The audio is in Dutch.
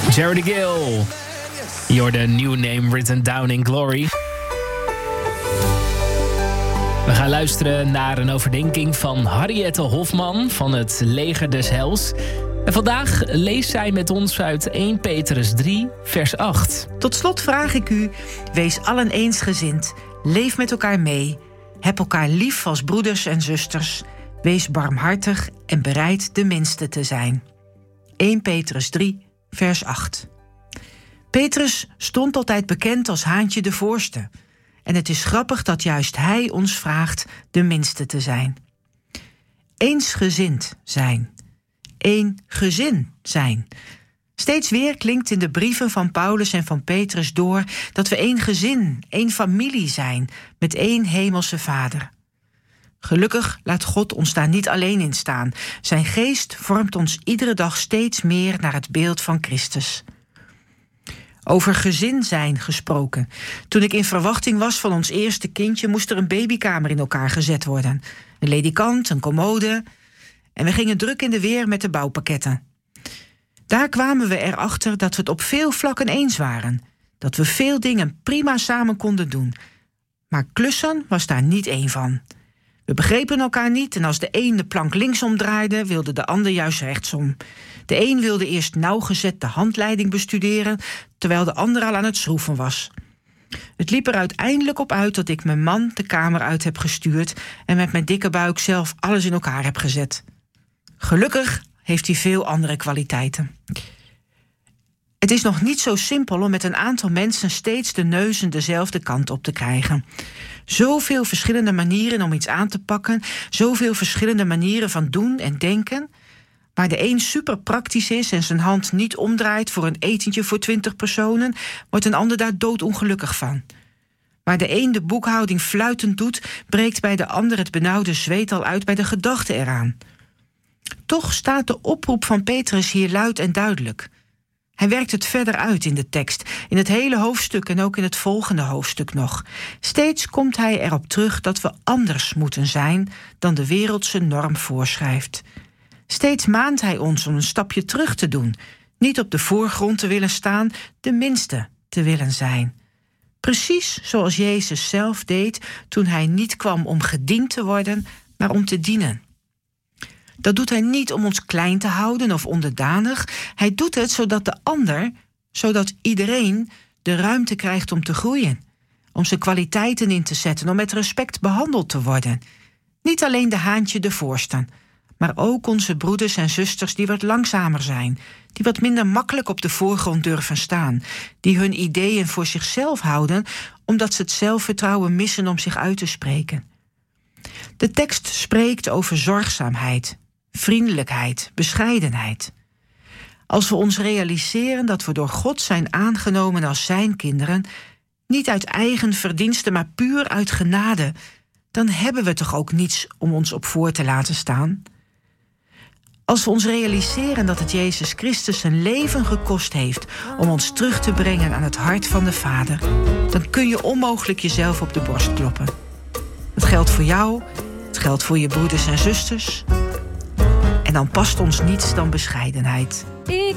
Jerry Gill. You're the new name written down in glory. We gaan luisteren naar een overdenking van Harriette Hofman van het Leger des Heils. En vandaag leest zij met ons uit 1 Petrus 3, vers 8. Tot slot vraag ik u, wees allen eensgezind. Leef met elkaar mee. Heb elkaar lief als broeders en zusters. Wees barmhartig en bereid de minste te zijn. 1 Petrus 3, vers 8. Petrus stond altijd bekend als Haantje de Voorste. En het is grappig dat juist hij ons vraagt de minste te zijn. Eensgezind zijn. Eén gezin zijn. Steeds weer klinkt in de brieven van Paulus en van Petrus door dat we één gezin, één familie zijn, met één hemelse Vader. Gelukkig laat God ons daar niet alleen in staan. Zijn geest vormt ons iedere dag steeds meer naar het beeld van Christus. Over gezin zijn gesproken. Toen ik in verwachting was van ons eerste kindje, moest er een babykamer in elkaar gezet worden. Een ledikant, een commode. En we gingen druk in de weer met de bouwpakketten. Daar kwamen we erachter dat we het op veel vlakken eens waren. Dat we veel dingen prima samen konden doen. Maar klussen was daar niet één van. We begrepen elkaar niet en als de een de plank linksom draaide, wilde de ander juist rechtsom. De een wilde eerst nauwgezet de handleiding bestuderen, terwijl de ander al aan het schroeven was. Het liep er uiteindelijk op uit dat ik mijn man de kamer uit heb gestuurd en met mijn dikke buik zelf alles in elkaar heb gezet. Gelukkig heeft hij veel andere kwaliteiten. Het is nog niet zo simpel om met een aantal mensen steeds de neuzen dezelfde kant op te krijgen. Zoveel verschillende manieren om iets aan te pakken, zoveel verschillende manieren van doen en denken. Waar de een super praktisch is en zijn hand niet omdraait voor een etentje voor 20 personen, wordt een ander daar doodongelukkig van. Waar de een de boekhouding fluitend doet, breekt bij de ander het benauwde zweet al uit bij de gedachte eraan. Toch staat de oproep van Petrus hier luid en duidelijk. Hij werkt het verder uit in de tekst, in het hele hoofdstuk en ook in het volgende hoofdstuk nog. Steeds komt hij erop terug dat we anders moeten zijn dan de wereldse norm voorschrijft. Steeds maant hij ons om een stapje terug te doen, niet op de voorgrond te willen staan, de minste te willen zijn. Precies zoals Jezus zelf deed toen hij niet kwam om gediend te worden, maar om te dienen. Dat doet hij niet om ons klein te houden of onderdanig. Hij doet het zodat de ander, zodat iedereen de ruimte krijgt om te groeien. Om zijn kwaliteiten in te zetten, om met respect behandeld te worden. Niet alleen de Haantje de Voorste, maar ook onze broeders en zusters die wat langzamer zijn. Die wat minder makkelijk op de voorgrond durven staan. Die hun ideeën voor zichzelf houden, omdat ze het zelfvertrouwen missen om zich uit te spreken. De tekst spreekt over zorgzaamheid, vriendelijkheid, bescheidenheid. Als we ons realiseren dat we door God zijn aangenomen als zijn kinderen, niet uit eigen verdienste, maar puur uit genade, dan hebben we toch ook niets om ons op voor te laten staan? Als we ons realiseren dat het Jezus Christus zijn leven gekost heeft om ons terug te brengen aan het hart van de Vader, dan kun je onmogelijk jezelf op de borst kloppen. Het geldt voor jou, het geldt voor je broeders en zusters. En dan past ons niets dan bescheidenheid. Ik